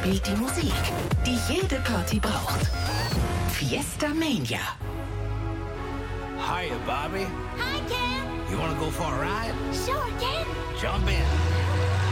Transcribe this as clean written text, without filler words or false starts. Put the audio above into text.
spielt die Musik, die jede Party braucht. Fiesta Mania. Hiya, Bobby. Hi, Ken. You want to go for a ride? Sure, Ken. Jump in.